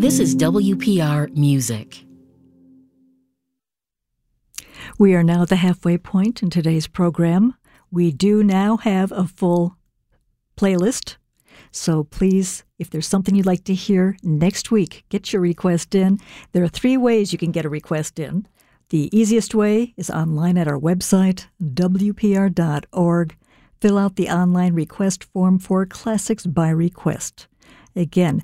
This is WPR Music. We are now at the halfway point in today's program. We do now have a full playlist, so please, if there's something you'd like to hear next week, get your request in. There are 3 ways you can get a request in. The easiest way is online at our website, WPR.org. Fill out the online request form for Classics by Request. Again,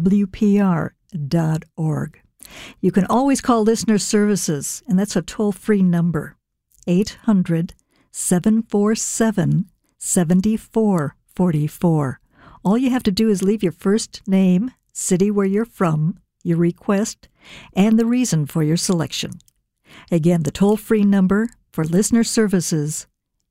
WPR.org. You can always call Listener Services, and that's a toll-free number, 800-747-7444. All you have to do is leave your first name, city where you're from, your request, and the reason for your selection. Again, the toll-free number for Listener Services,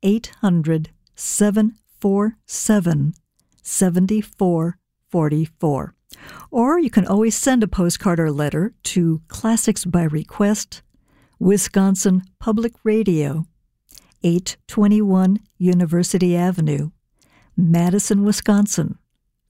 800-747-7444. Or you can always send a postcard or letter to Classics by Request, Wisconsin Public Radio, 821 University Avenue, Madison, Wisconsin,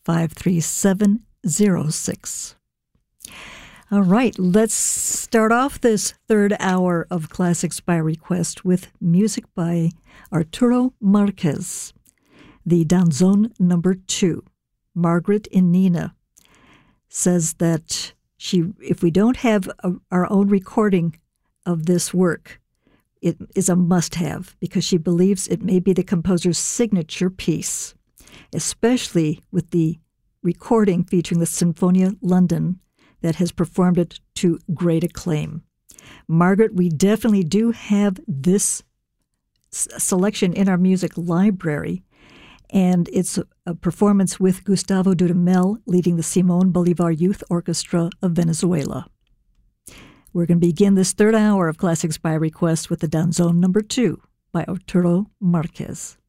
53706. All right, let's start off this third hour of Classics by Request with music by Arturo Marquez, the Danzón No. 2. Margaret in Nina says that if we don't have our own recording of this work, it is a must-have because she believes it may be the composer's signature piece, especially with the recording featuring the Sinfonia London that has performed it to great acclaim. Margaret, we definitely do have this selection in our music library, and it's a performance with Gustavo Dudamel leading the Simón Bolívar Youth Orchestra of Venezuela. We're going to begin this third hour of Classics by Request with the Danzón No. 2 by Arturo Marquez.